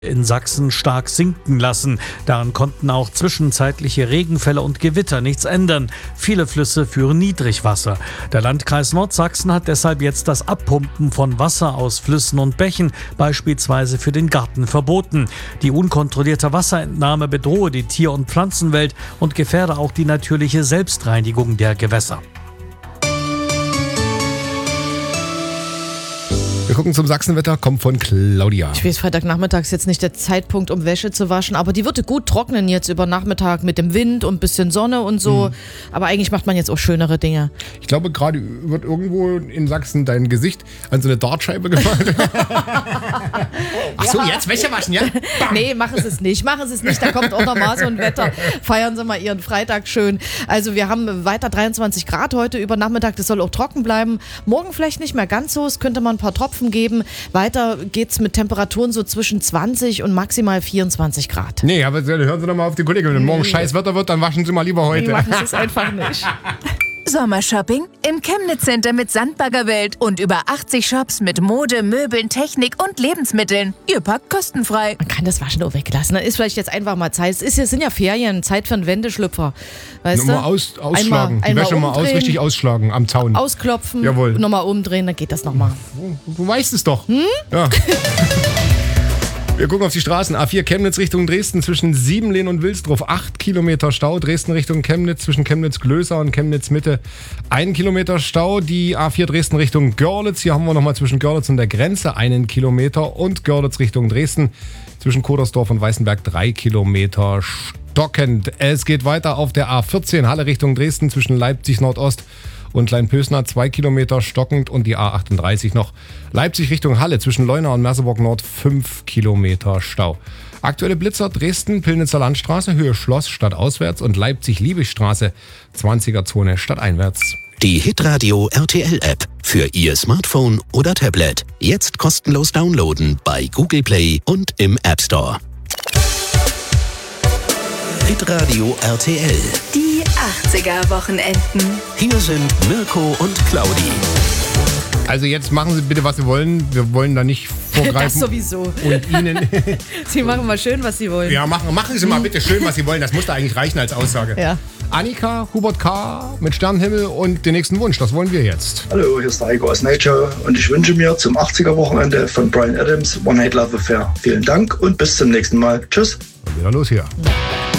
in Sachsen stark sinken lassen. Daran konnten auch zwischenzeitliche Regenfälle und Gewitter nichts ändern. Viele Flüsse führen Niedrigwasser. Der Landkreis Nordsachsen hat deshalb jetzt das Abpumpen von Wasser aus Flüssen und Bächen, beispielsweise für den Garten, verboten. Die unkontrollierte Wasserentnahme bedrohe die Tier- und Pflanzenwelt und gefährde auch die natürliche Selbstreinigung der Gewässer. Wir gucken zum Sachsenwetter, kommt von Claudia. Ich weiß, Freitagnachmittag ist jetzt nicht der Zeitpunkt, um Wäsche zu waschen, aber die würde gut trocknen jetzt über Nachmittag mit dem Wind und ein bisschen Sonne und so. Aber eigentlich macht man jetzt auch schönere Dinge. Ich glaube, gerade wird irgendwo in Sachsen dein Gesicht an so eine Dartscheibe gemalt. Ach so, jetzt Wäsche waschen, ja? Bam. Nee, machen Sie es nicht. Da kommt auch noch mal so ein Wetter. Feiern Sie mal Ihren Freitag schön. Also wir haben weiter 23 Grad heute über Nachmittag. Das soll auch trocken bleiben. Morgen vielleicht nicht mehr ganz so. Es könnte mal ein paar Tropfen geben. Weiter geht's mit Temperaturen so zwischen 20 und maximal 24 Grad. Nee, aber hören Sie doch mal auf die Kollegin. Wenn morgen scheiß Wetter wird, dann waschen Sie mal lieber heute. Nee, machen Sie es einfach nicht. Sommershopping im Chemnitz Center mit Sandbaggerwelt und über 80 Shops mit Mode, Möbeln, Technik und Lebensmitteln. Ihr packt kostenfrei. Man kann das Waschen auch weglassen. Dann ist vielleicht jetzt einfach mal Zeit. Es sind ja Ferien, Zeit für einen Wendeschlüpfer. Weißt du? Mal ausschlagen. Die Wäsche mal richtig ausschlagen am Zaun. Ausklopfen, Jawohl. Nochmal umdrehen, dann geht das nochmal. Du weißt es doch. Ja. Wir gucken auf die Straßen. A4 Chemnitz Richtung Dresden zwischen Siebenlehn und Wilsdruff. 8 Kilometer Stau. Dresden Richtung Chemnitz zwischen Chemnitz-Glöser und Chemnitz-Mitte. 1 Kilometer Stau. Die A4 Dresden Richtung Görlitz. Hier haben wir nochmal zwischen Görlitz und der Grenze 1 Kilometer. Und Görlitz Richtung Dresden zwischen Kodersdorf und Weißenberg 3 Kilometer stockend. Es geht weiter auf der A14 Halle Richtung Dresden zwischen Leipzig Nordost und Kleinpösner 2 Kilometer stockend und die A38 noch Leipzig Richtung Halle zwischen Leuna und Merseburg Nord 5 Kilometer Stau. Aktuelle Blitzer Dresden, Pillnitzer Landstraße, Höhe Schloss stadtauswärts und Leipzig-Liebigstraße 20er Zone stadteinwärts. Die Hitradio RTL App für Ihr Smartphone oder Tablet. Jetzt kostenlos downloaden bei Google Play und im App Store. Hitradio RTL. Die 80er Wochenenden. Hier sind Mirko und Claudi. Also jetzt machen Sie bitte, was Sie wollen. Wir wollen da nicht vorgreifen. Das sowieso. Und Ihnen... Sie machen mal schön, was Sie wollen. Ja, machen Sie mal bitte schön, was Sie wollen. Das muss da eigentlich reichen als Aussage. Ja. Annika, Hubert K. mit Sternenhimmel und den nächsten Wunsch. Das wollen wir jetzt. Hallo, hier ist der Heiko aus Nature und ich wünsche mir zum 80er-Wochenende von Bryan Adams One Night Love Affair. Vielen Dank und bis zum nächsten Mal. Tschüss. Und wieder los hier.